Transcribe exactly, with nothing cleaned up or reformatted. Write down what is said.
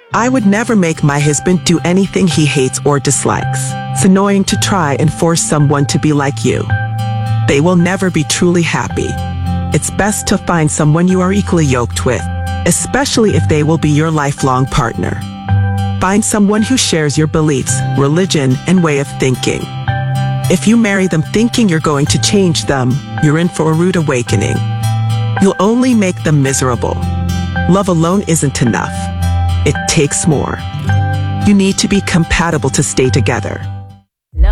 I would never make my husband do anything he hates or dislikes. It's annoying to try and force someone to be like you. They will never be truly happy. It's best to find someone you are equally yoked with, especially if they will be your lifelong partner. Find someone who shares your beliefs, religion, and way of thinking. If you marry them thinking you're going to change them, you're in for a rude awakening. You'll only make them miserable. Love alone isn't enough. It takes more. You need to be compatible to stay together.